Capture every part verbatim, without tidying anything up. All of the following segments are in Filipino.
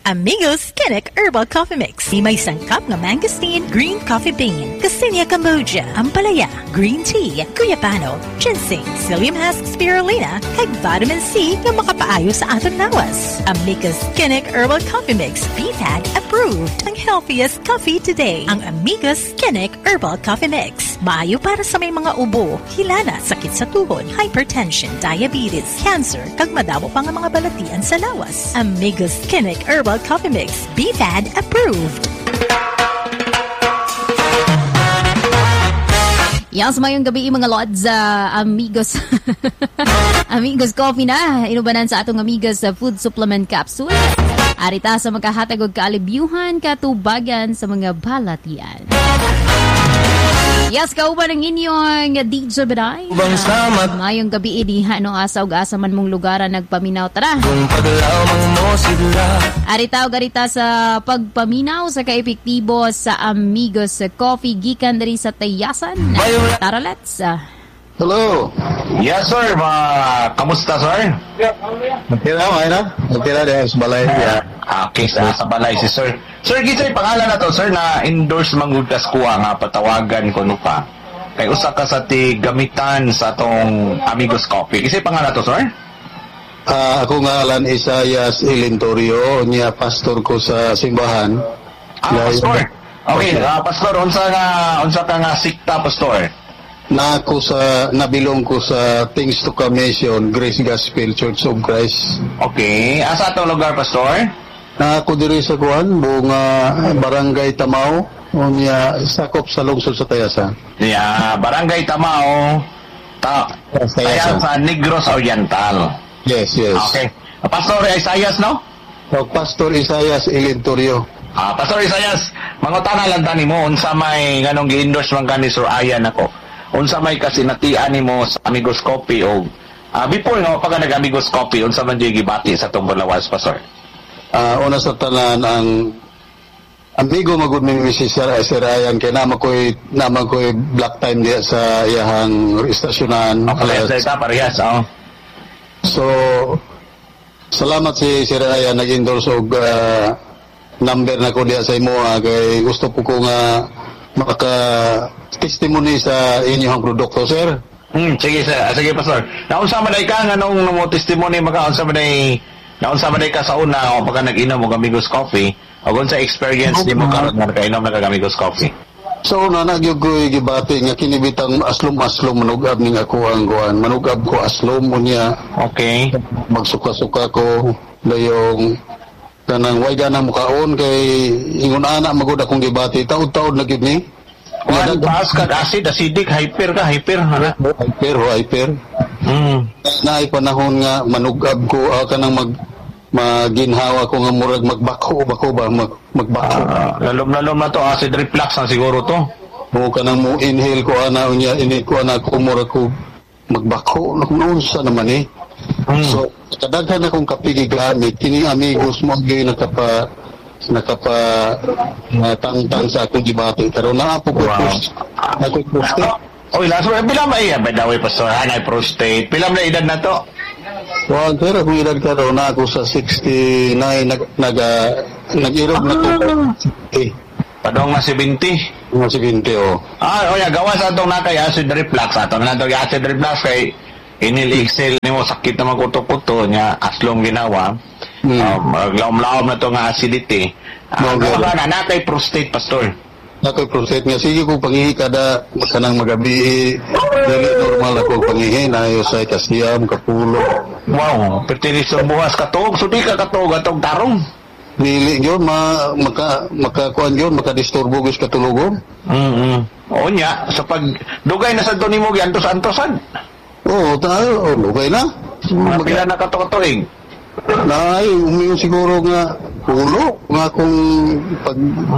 Amigos Kinnick Herbal Coffee Mix. Di may sangkap nga mangosteen, green coffee bean, Cassinia cambogia, ampalaya, green tea, guyapano, ginseng, psyllium husk spirulina, kag vitamin C nga makapaayo sa aton lawas. Amigos Kinnick Herbal Coffee Mix, B F A D approved. Ang healthiest coffee today. Ang Amigos Kinnick Herbal Coffee Mix. Maayo para sa may mga ubo, hilana, sakit sa tuhod, hypertension, diabetes, cancer, kag madamo pa nga mga balatian sa lawas. Amigos Kinnick Herbal Coffee Mix, B F A D approved. Yes, mayong gabi mga lods, uh, amigos. Amigos coffee na. Inubanan sa atong amigos uh, food supplement capsule. Arita sa makahatag og kaalibyuhan, katubagan sa mga balatian. Yes, kauban ang inyong D J Beday. Bang salamat. Mayong gabi iniha no asa ug asa man mong lugaran nagpaminaw tara. Kung paglaw mang mo sila. Arita og arita sa pagpaminaw sa kaepektibo sa Amigos Coffee gikan diri sa Tayasan. Tara let's. Uh, Hello. Yes, sir. Ma, kamusta, sir? Natira mo, ay na? Natira din sa balay. Yeah. Okay, sa, sa balay si sir. Sir, gisay pangalan na to, sir, na endorse manggugdas kuha nga patawagan ko no pa. Kay usa ka sa ti gamitan sa atong Amigos Coffee. Gisay pangalan na to, sir? Uh, ako nga alan Isayas Ilintorio, niya pastor ko sa simbahan. Ah, Dahil, pastor. Okay, uh, pastor, unsa nga unsa ka nga sikta, pastor? Na ako sa, nabilong ko sa Things to Come Mission, Grace Gospel Church of Christ. Okay, asa atong lugar, pastor? Na ako diri sa kuan, buong uh, Barangay Tamao, o niya sakop sa lungsod sa Tayasan. Yeah, Barangay Tamao, ta Tayasan sa Negros Oriental. Yes, yes. Okay. Pastor Isayas, no? O, Pastor Isayas Ilintorio. Ah, Pastor Isayas, mangutana lang tani mo unsa may nganong gi-endorse man kani Sir Ayan ako. Unsa may kasinatian nimo sa Amigos Coffee o uh, before nga pag nag-Amigos Coffee unsa man di gibati sa tong Bulawas, Pastor? Uh, una sa tanan ang amigo magud mi si Sir Ayan kay naman ko'y naman ko'y black time diya sa iyahang istasyonan. Okay, sa ita parehas, oh. So salamat si Sir Ayan nag-endorse og uh, number na ko diya sa imo uh, kay gusto po ko nga maka testimony sa inyong produkto, sir. Hmm, sige, sir. Sige, Pastor. Naunsa man day ka nga nung mo testimony maka unsa man day naunsa man day ka sa una o pagka nag-inom og Amigos Coffee o unsa experience nimo karon nga kainom na kag Amigos Coffee? So na nagyog ko'y gibati nga kinibitang aslom-aslom manugab ning ako ang kuan. Manugab ko aslom unya. Okay. Magsuka-suka ko dayong kanang way ganang mukaon kay ingon ana magud akong gibati taud-taud na gyud ni. Kuan taas kag acid, acidic, hyper ka, hyper ha. Hyper ho, hyper. Mm. Naay panahon nga manugab ko uh, kanang mag maginhawa ko nga murag magbako bako ba mag magbako. Uh, lalom-lalom na to acid reflux na siguro to. Mo kanang mo inhale ko ana unya ini ko ana ko murag ko magbako nakunsa naman eh. Mm. So kadaghan akong kapigi gamit kini amigos mo gyud nakapa nakapa uh, tangtang sa akong gibati pero naa po ko ako prostate. Oy, laso bilang ba iya badawi Pastor anay prostate. Pilam na edad na to? Well, pero kung edad ka raw na ako sa sixty-nine nag nag uh, nag-irog na ko. Eh, padong na seventy. Mga seventy oh. Ah, oya gawas atong na kay acid reflux ato na to acid reflux kay inil-excel nimo sakit na magkuto-kuto nya aslong ginawa. Hmm. Um, laom-laom na to nga acidity. Uh, no, na na kay prostate, Pastor. Ako'y prostate nga sige ko pangihi kada kanang magabi dili normal ako pangihi na yo sa kasiyam kapulo. Wow, pertinis sa buhas katog, sudi ka katog atong tarong. Dili gyud ma maka makakuan gyud makadisturbo gis katulugon. Mhm. O nya sa pag dugay na sa nimo giantos-antosan. Oo, tayo, oh, lugay na. Magila na kato-katuig. Na ay umiyon siguro nga ulo nga kung pag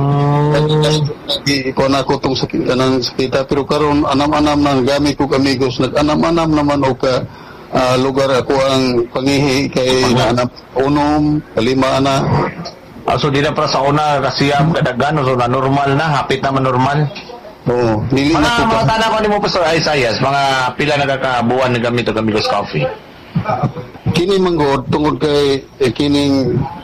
di ko na ko tong sakit kanang sakita pero karon anam-anam nang gamit ko amigos nag-anam-anam naman o ka uh, lugar ako ang pangihi kay naanap unom kalima na. Ah, so di na para sa una kasiyam kadagano so na normal na hapit na man normal. Oo, dili mga, na ko mga tanong ko ni mo Pastor Isayas mga pila nagakabuan na gamit o Amigos Coffee. Kini manggod tungod kay eh, kining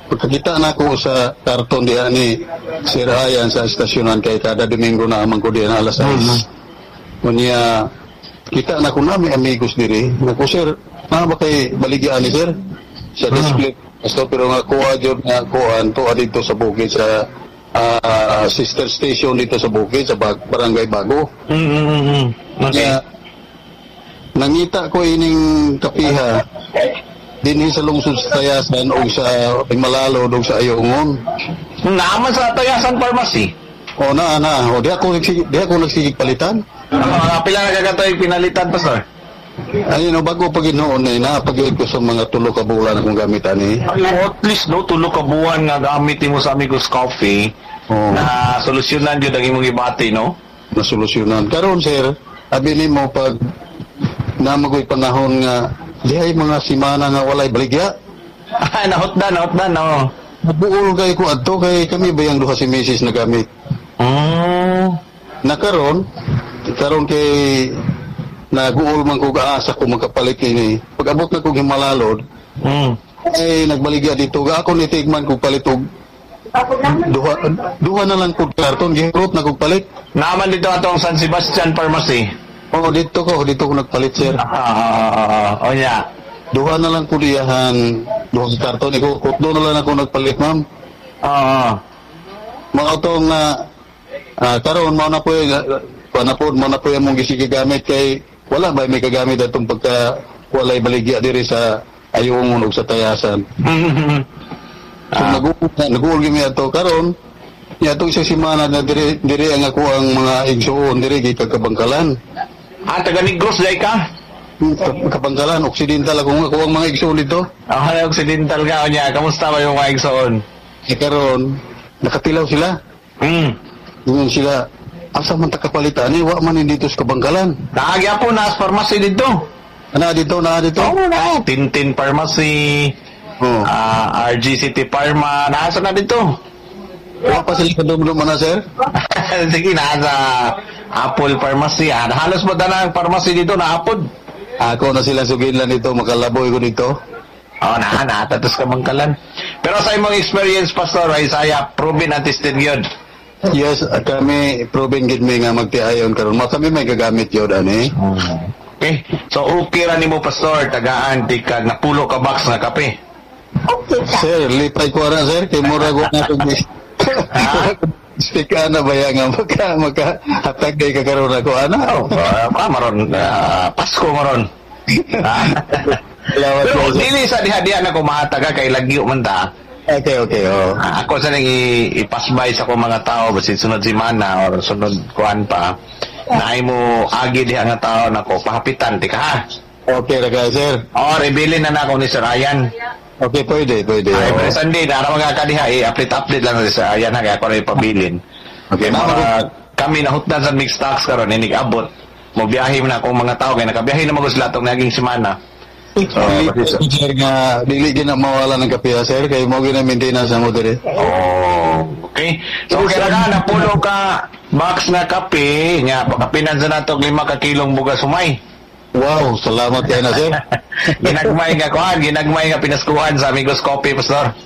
pagkakita na ko sa karton diha ni Sir Ayan sa estasyonan kay kada Domingo na amang ko diyan alas sais. Unya kita na ko nami amigos diri. Nako sir, na ba kay baligyan ni sir? Sa display. Basta pero nga kuha jud nga kuan to dito sa bukid sa uh, sister station dito sa bukid sa Barangay Bago. Mm-hmm. Okay. Kaya, nangita ko ining kapiha dinhi sa lungsod sa Tayasan o sa Malalo o sa Ayungon. Naman sa Tayasan Pharmacy. O na na, o di ako nagsigig, di ako nagsigig palitan. Uh, pila na kagatoy pinalitan pastor? Ay no bago pag inoon eh napagayod ko sa mga tulo ka bulan akong gamitan eh. At least no tulo ka buwan nga gamit mo sa Amigos Coffee oh. na solusyonan jud ang imong ibati no. Na solusyonan. Karon sir, abi nimo pag namagoy panahon nga dihay mga simana nga walay baligya. Ah, nahotdan, nahotdan, no. Nabuol kay ko adto kay kami bayang duha si Missus na gamit. Oh. Nakaron, karon kay naguol man ko gaasa ko magkapalit kini. Pag abot na ko gimalalod, Mm. ay nagbaligya dito ga ako nitigman ko palit og duha duha na lang ko karton gihurot na ko palit. Naman dito atong San Sebastian Pharmacy. Oh, dito ko, dito ko nagpalit sir. Ah, oh ya. Duha na lang ko diyahan, duha ka karton iko, kutlo na lang ako nagpalit ma'am. Ah. Mga tong na uh, karon mao na po panapod mo na po yung mong gisigamit kay wala ba may kagamit atong pagka walay baligya diri sa Ayungon ug sa Tayasan. So Ah. nag-uul nag-uul gyud mi ato karon. Ya to sa semana na diri diri ang ako ang mga igsuon diri gid kagkabangkalan. Ah, taga Negros day ka? Kabangkalan Occidental ako ako ang mga igsuon dito. Ah, oh, Occidental ka niya. Kamusta ba yung mga igsoon? E karon nakatilaw sila. Hmm. Yun sila asa man ta kapalitan ni wa man dito sa kabangkalan. Naagya po na pharmacy dito. Ana dito na dito. Oo na. Tintin Pharmacy. Oh. Ah, R G City Pharma. Nasa na dito. Wa pa sila kadumdum na sir. Sige, nasa Apple Pharmacy. Ah, halos ba na ang pharmacy dito na Apple? Ako na sila sugilan dito, makalaboy ko dito. Oo, na, natatos ka bangkalan. Pero sa imong experience, Pastor Isaiah, proven and tested yun. Yes, uh, kami proven gid mi nga magtiayon karon. Ma kami may gagamit yun ani. Okay. So, okay ra nimo Pastor, tagaan, di ka napulo ka box na kape. Sir, lipay ko ra sir kay mura ko na to bis. Spika na ba yan nga magka magka hatag kay kakaroon ako ana. Oh, uh, pa maron, uh, Pasko maron. Lawat Pero ko. dili sa diha-diha na kumataga kay lagyo man ta. Okay, okay, oh. Ah, ako sa nang ipasbay sa akong mga tao basin sunod semana or sunod kuan pa. Naay mo agi diha nga tao nako pahapitan ti ka ha. Okay ra ka sir. Oh, rebilin na na ako ni Sir Ryan. Okay, pwede, pwede. Ay, oh. every Sunday na araw nga ka diha i-update-update lang na sa Ryan ha kaya ako rin pabilin. Okay, Kaya na mga kami nahutdan sa mixed stocks karon inig abot. Mo biyahe na akong mga tao kay nakabiyahe na magos latong naging semana. So, sir nga dili gina mawala ng kapiya sir kay mo gina maintenance mo dire. Oh, okay. So kaya na napulo ka box na kape, nya pakapinan sa nato lima ka kilong bugas sumay. Wow, salamat kay na sir. Ginagmay nga kuan, ginagmay nga pinaskuhan sa Amigos Coffee, Pastor.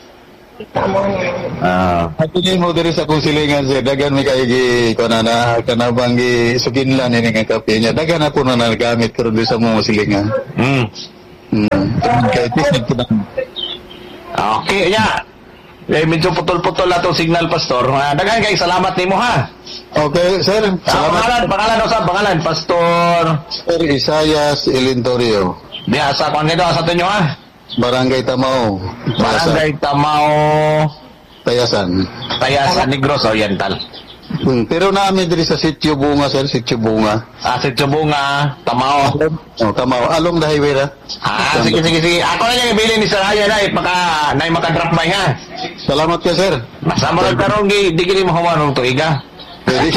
Ah, At ini mo diri sa kong silingan sir, dagan mi kay gi kanana kanabang gi sukinlan ini nga kape niya. Dagan na po na nagamit karon diri sa mga silingan. mm. Hmm. Kay tisig ko na. Okay, nya. Eh, medyo putol-putol na itong signal, Pastor. Uh, Dagan kay salamat nimo ha. Okay, sir. Sa pangalan, Salamat. pangalan, usap, pangalan, Pastor. Sir Isayas Ilintorio, Di, asa ko nito, asa to nyo ha. Barangay Tamao, Barangay Tamao, Tayasan. Tayasan, Negros Oriental. Hmm. Pero namin diri sa Sitio Bunga, sir, Sitio Bunga. Ah, si Chubunga, Tamao. Oh, Tamao. Along the highway ra. Ah, sige, sige, sige. Ako na yung ibili ni Sir Ryan na, maka, na maka-drop by ha. Salamat ka, sir. Masa mo nagkaroon, di, di kini mo humanong to, iga. Pwede.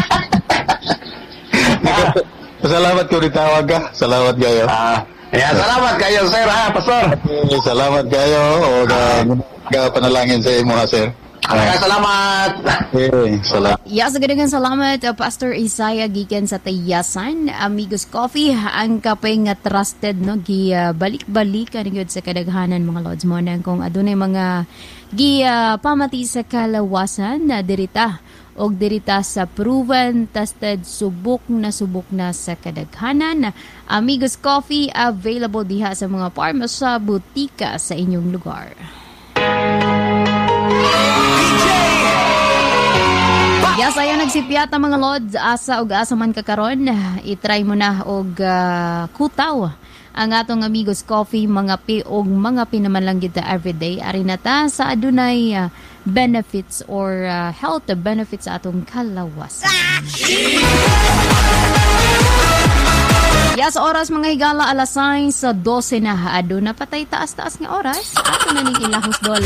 Salamat ko ritawag ka. Salamat kayo. Ah, yeah, salamat kayo, Sir ha, Pastor. Eh, Salamat kayo. O, na, ka panalangin sa imo, ha, sir. Kaya salamat. Eh, salamat. Yes, gadagang salamat, uh, Pastor Isaiah gikan sa Tayasan. Amigos Coffee, ang kape nga trusted, no? Gi uh, balik-balik ang sa kadaghanan, mga Lods mo, na kung adunay mga gi uh, pamati sa kalawasan na dirita o dirita sa proven, tested, subok na subok na sa kadaghanan. Amigos Coffee, available diha sa mga parma sa butika sa inyong lugar. Yes, ayan nagsipyat ang mga Lods, asa og asa man kakaron, i-try mo na og uh, kutaw ang atong Amigos Coffee, mga pi og mga pinaman lang kita everyday. Ari na ta sa adunay uh, benefits or uh, health benefits sa atong kalawasan. Yes, oras mga higala, alas sais sa dose na. Ado na patay taas-taas nga oras. Ato na ning ilahos dol.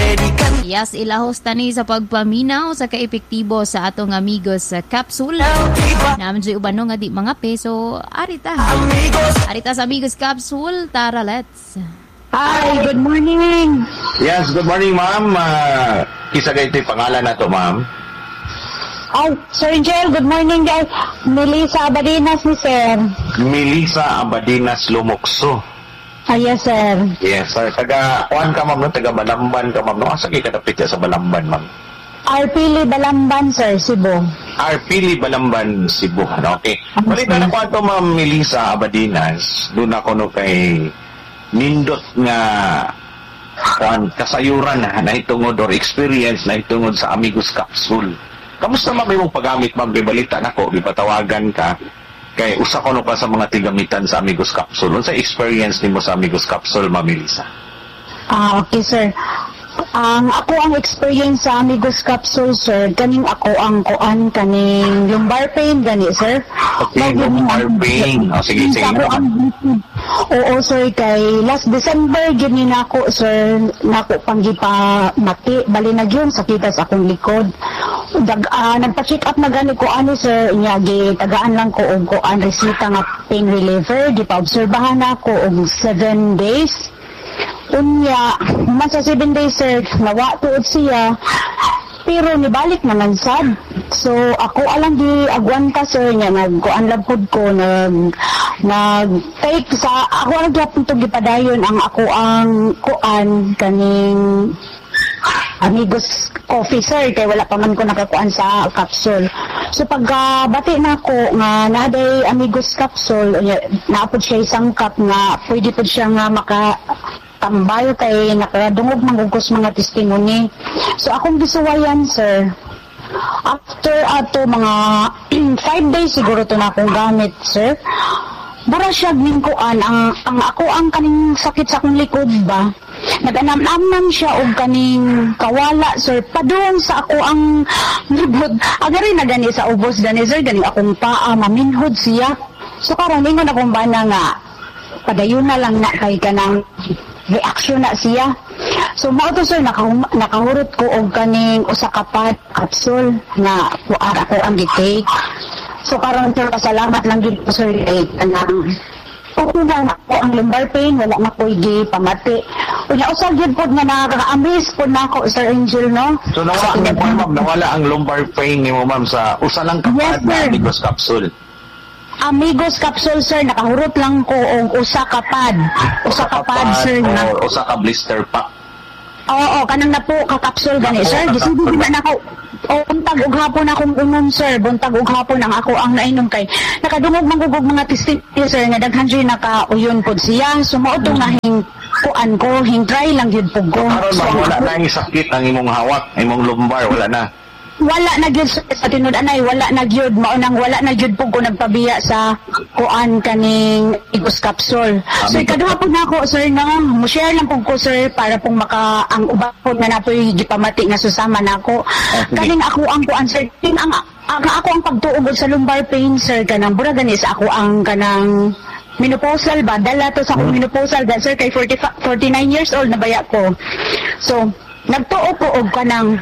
Yes, ilahos tani sa pagpaminaw sa kaepektibo sa atong Amigos uh, capsule. Naman dyan ubano nga di mga peso. Arita. Arita sa Amigos capsule. Tara, let's. Hi, good morning. Yes, good morning, ma'am. Uh, kisa kayo ito pangalan na to, ma'am. Oh, Sir Joel, good morning guys. Melissa Abadinas ni Sir. Melissa Abadinas Lumokso. Ah, yes, Sir. Yes, sir. Taga, kuhan ka, ma'am, no? Taga Balamban ka, ma'am, no? Asa kayo katapit sa Balamban, ma'am? Arpili Balamban, Sir, Cebu. Arpili Balamban, Cebu. Okay. Balik na nakuha to, ma'am Melissa Abadinas. Doon ako, no, kay nindot nga kuhan, kasayuran na nahitungod or experience na hitungod sa Amigos Capsule. Kamusta ma'am yung paggamit, ma'am? Bibalita na ko, bipatawagan ka. Kay usa ko no pa sa mga tigamitan sa Amigos Capsule. Ano sa experience nimo sa Amigos Capsule, ma'am Melissa? Ah, okay, Sir. Ang um, ako ang experience sa Amigos Capsule, Sir, kaning ako ang kuan kaning lumbar pain gani, Sir. Okay, lumbar pain. O, sige, sige naman. Oo, Sir, kay last December gini na ako, Sir, nako panggipa mati, bali na gyud sakita sa akong likod. Dag, uh, nagpa-check up na gani ko ano, Sir, nya gi tagaan lang ko og kuan resita nga pain reliever, gipa-obserbahan ako og seven days. Unya, man sa seven days, Sir, nawa tuod siya, pero nibalik naman sad. So, ako alang di agwanta, Sir, niya, nagkuan lang pod ko, nag, nag-take sa, ako alang gyapon to gipadayon ang ako ang kuan kaning Amigos Coffee, Sir, kay wala pa man ko nakakuan sa capsule. So, pagkabati uh, na ko nga naday Amigos Capsule, naapod siya isang cup nga, pwede po siya nga maka tambay kay nakadungog manggugos mga testimony. So akong gisuwayan, Sir, after ato mga five days siguro to na akong gamit, Sir, bara siya gminkuan ang, ang ako ang kaning sakit sa akong likod ba, naganam-namnam siya og kaning kawala, Sir, padung sa ako ang libod agari na gani sa ubos gani, Sir, gani akong paa maminhod siya. So karon ingon akong bana nga padayon na lang na kay kanang reaction na siya. So mao to, Sir, nakahum- nakahurot ko og kaning usa ka pad capsule na kuan ako ang gitake. So karon, Sir, pasalamat lang gid ko, Sir, kay kanang okay na ako ang lumbar pain, wala na ko gi pamati. Unya usag gid pod nga nakaka-amaze pod nako, Sir Angel, no? So nawala ang ma'am, nawala ang lumbar pain nimo, ma'am, sa usa lang ka Yes, pad na sir. Amigos Capsule. Amigos Capsule, Sir, nakahurot lang ko og usa ka pad. Usa ka pad, Sir, na. Or usa ka blister pack. Oo, kanang napo ka capsule gani, Sir. Gisudi na nako. O buntag ug hapon akong unom, Sir. Buntag ug hapon ang ako ang nainom kay nakadungog manggugog mga testimony, Sir, nga daghan siya nakauyon pod siya. Sumuot mm. na hing kuan ko, hing try lang gyud pug ko. Karon So, wala ako, na ang sakit ang imong hawak, imong lumbar, wala na. wala na gyud, Sir, sa tinud-anay, wala na gyud, mao nang wala na gyud pug ko nagpabiya sa kuan kaning Amigos Capsule. So ikaduha po na ako, Sir, na mo share lang pug ko, Sir, para pong maka ang uban po na napoy gipamati nga susama nako. Okay. Kaning ako ang kuan, Sir, kin ang ang ako ang pagtuog sa lumbar pain, Sir, kanang bura gani sa ako ang kanang menopausal ba, dala to sa akong menopausal, Sir, kay forty, forty-nine years old na baya ko. So nagtuo ko og kanang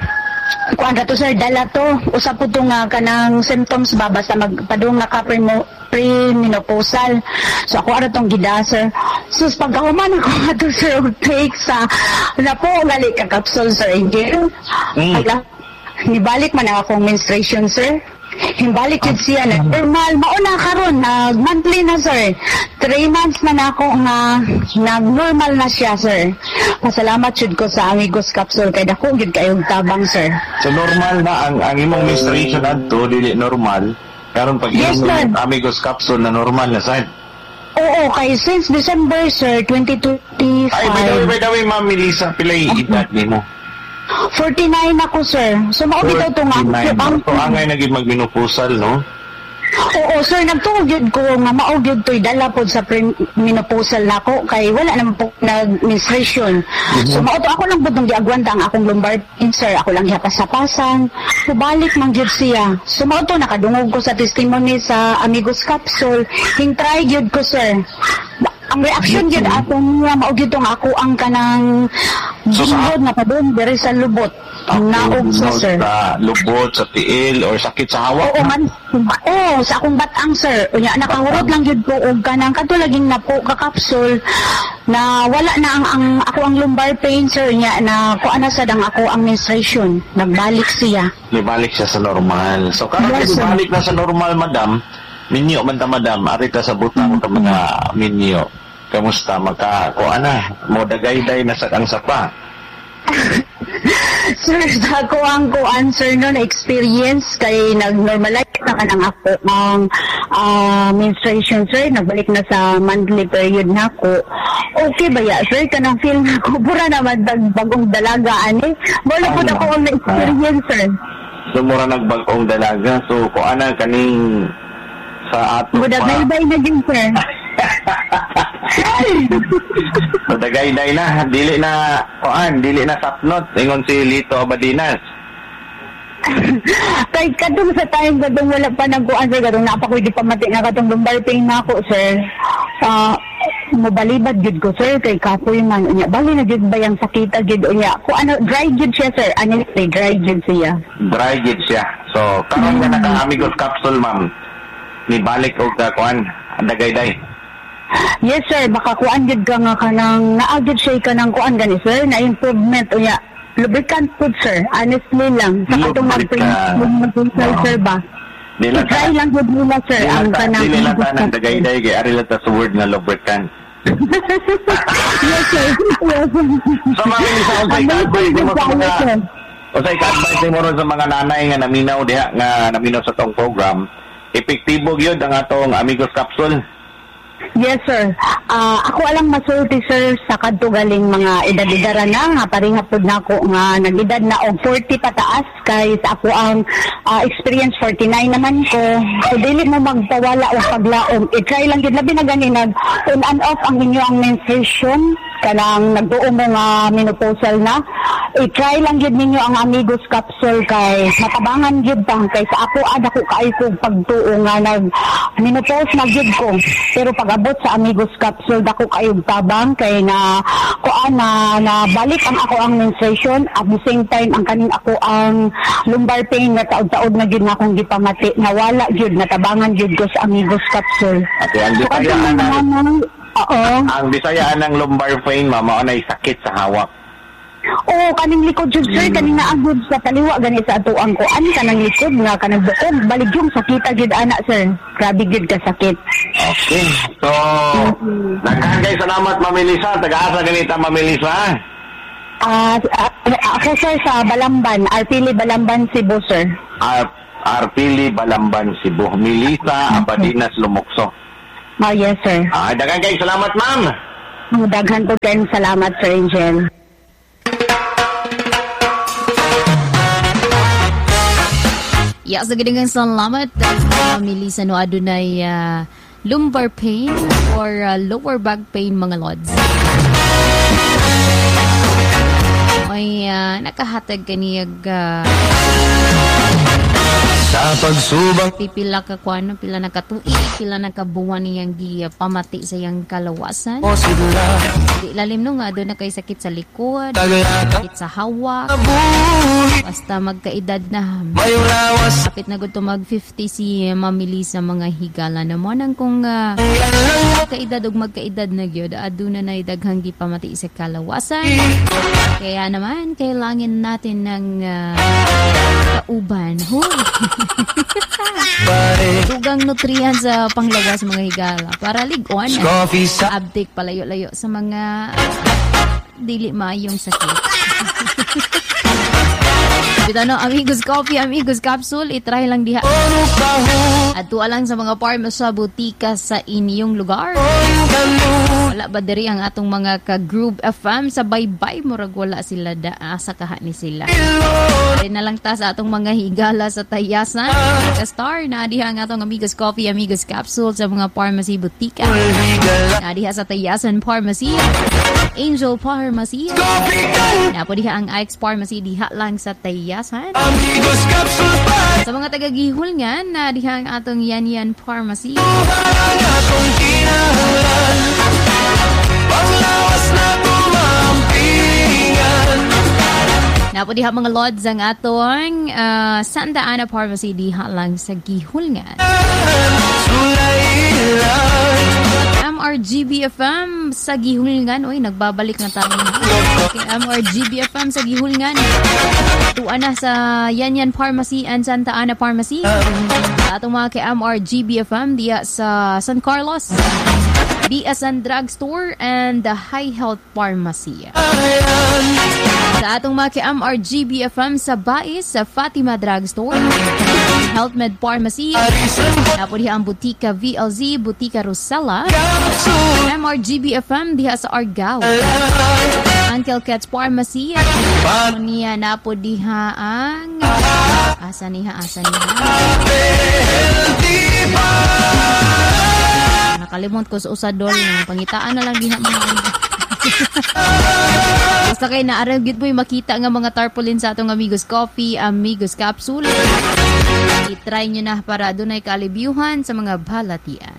kuan ra to sir, dala to. Usa po to nga kanang symptoms ba basta magpadung nga ka premo pre-menopausal. So ako ara tong gida sir. So pagkahuman ako ato sir og take sa na po gali ka capsule sir Angel. Mm. Ala, nibalik man ang akong menstruation sir. Himbalik yun siya na normal. Mauna karon nag monthly na sir. Three months na na ako nga nag-normal na siya sir. Pasalamat yun ko sa Amigos Capsule kay dako yun kayong tabang sir. So normal na ang, ang imong menstruation adto dili normal. Karon pag yes, imong Amigos Capsule na normal na sir. Oo, kay since December sir twenty twenty-five. Ay, by the way, by the way, Ma'am Melissa, pilay edad nimo? forty-nine ako sir. So mao bitaw to nga. So angay naging magmenopusal no? Oo sir, nagtuog yun ko nga maog yun to'y dala po sa menopausal na ako kay wala naman po nag-menstruation. Mm-hmm. So mao to ako lang po itong giagwanta ang akong lumbar pain sir. Ako lang hihapas-hapasan. So balik man yun siya. So mao to nakadungog ko sa testimony sa Amigos Capsule. Hintry yun ko sir. Ang reaction yun akong nga maog yun ako ang kanang so, gingod na pa doon diri sa lubot. Ang naog sa sir. Sa lubot, sa tiil, or sakit sa hawak? Oo man. Oo, sa akong batang sir. Unya, nakahurot lang yun po og kanang katulaging na po kakapsul na wala na ang, ang ako ang lumbar pain sir niya na kuan na sad ang ako ang menstruation. Nagbalik siya. Nagbalik siya sa normal. So karon yes, nagbalik na sa normal madam. Minyo man ta madam, ari ta sa butang ta mga minyo. Kamusta magka kuan na? Mo dagayday na sa ang sapa. Sir, sa ako ang ko answer no na experience kay nag-normalize na ka ng ako ang uh, menstruation sir, nagbalik na sa monthly period na ako. Okay ba ya sir, kanang feel na ko pura naman bagong dalaga ani. Wala po na ko ang experience sir. So mura nagbagong dalaga, so ko ana kaning sa ato pa. Buday-bay na din sir. So dagay-day na, dili na kuan, dili na sapnot ingon si Lito Abadinas. Kay kadung sa time kadung wala pa nagkuan sir, kadung napa ko di pa mati na kadung lumbar pain na ako sir. Uh, mobalibad gid ko sir kay kapoy man unya bali na gid bayang sakita gid unya ko ano dry gid siya sir ano say dry gid siya. Dry gid siya. So karon mm. na naka Amigos Capsule ma'am. Ni balik og kuan dagay-day. Yes sir, baka kuan gid ka nga kanang naagid siya kanang kuan gani sir, na improvement unya. Lubricant food sir, honestly lang. Sa katong mag-print sir ba? I-try lang gud nila sir ang kanang. Dili lang tanang dagay-day kay ari lang ta sa word nga lubricant. Yes sir. So mami sa advice mo sa mga o sa advice mo ron sa mga nanay nga naminaw diha nga naminaw sa tong program, epektibo gyud ang atong Amigos Capsule. Yes sir. Uh, ako alang masulti sir sa kadto galing mga edad-edara na nga pareha pud nako nga nag-edad na og forty pataas kay sa ako ang uh, experience forty-nine naman ko. So dili mo magpawala o paglaom. I-try lang gid labi na gani nag on and off ang inyo ang menstruation kanang nagduo mo nga menopausal na. I-try lang gid ninyo ang Amigos Capsule kay matabangan gid pa kay sa ako ad ako kay ko pagtuo nga nag menopause na gid ko. Pero pag-abot sa Amigos Capsule dako kayog tabang kay na kuan na, na balik ang ako ang menstruation at the same time ang kaning ako ang lumbar pain na taod-taod na gid na akong gipamati nawala gid natabangan gid ko sa Amigos Capsule. Okay, ang Bisayaan so, ng oo. Ang Bisayaan ng lumbar pain mama na sakit sa hawak. Oo, kaning likod jud sir, kaning naagod sa taliwa gani sa atuang ko. Ani kanang likod nga kanang bukod, balig yung sakita gid ana sir. Grabe gid ka sakit. Okay. So, mm-hmm. Nagkagay salamat Ma'am Melissa, taga-asa ganita Ma'am Melissa. Ah, uh, ako sir sa Balamban, Arpili Balamban Cebu sir. Ar Arpili Balamban Cebu. Melissa Abadinas Lumokso. Oh yes sir. Ah, daghan salamat ma'am. Daghan po din salamat sir Angel. Ya, sa ganyan salamat uh, Melissa no adunay uh, lumbar pain or uh, lower back pain mga lods. May uh, nakahatag kaniyag uh, Sa pagsubang Pipila ka kuano, pila na katuig, pila na kabuwan niyang gi pamati sa iyang kalawasan. mo sila Di lalim no nga doon na kay sakit sa likod, Tagayaka sakit sa hawak, buhi basta magkaedad na. May lawas Kapit na gud to mag fifty si mamili sa mga higala na mo nang kung uh, magkaedad ug magkaedad na gyud aduna na daghang gipamati sa kalawasan. Kaya naman kailangan natin ng uh, kauban. Hoy. Dugang nutriyan sa panglawas mga higala para liguan na. Coffee sa Abdik palayo-layo sa mga dili maayong sakit. Bitaw no, amigos coffee, amigos capsule, itry lang diha. At tuwa lang sa mga farm sa butika sa inyong lugar. Wala ba diri ang atong mga ka-group F M sa baybay murag wala sila da asa kaha ni sila. Ari na lang ta sa atong mga higala sa Tayasan. Ka-star na diha ang atong amigos coffee, amigos capsule sa mga pharmacy butika. Na diha sa Tayasan Pharmacy, Angel Pharmacy. Na po diha ang Ike's Pharmacy diha lang sa Tayasan. Amigos Capsule pa Sa mga taga-Gihulngan na diha ang atong Yan Yan Pharmacy. Parang akong kinahanglan Panglawas na tumampingan Napo diha mga lods ang atong uh, Santa Ana Pharmacy diha lang sa Gihulngan. Sulailan M R G B F M sa Gihulngan. Uy, nagbabalik na tayo. Okay, M R G B F M sa Gihulngan. Tuan na sa Yan Yan Pharmacy and Santa Ana Pharmacy. Sa atong mga kay M R G B F M diya sa San Carlos, B S N Drugstore and the High Health Pharmacy. Sa atong mga kay M R G B F M sa Bais, sa Fatima Drugstore, Health Med Pharmacy. Napo diha ang Butika V L Z, Butika Rosella, M R G B F M diha sa Argao, Uncle Cat's Pharmacy. Niya napo diha ang asa niha asa niha nakalimot ko sa usadol ng pangitaan na lang diha mga basta kay naarag gid mo makita nga mga tarpaulin sa atong amigos coffee, amigos capsule. I-try nyo na para dunay kalibyuhan sa mga balatian.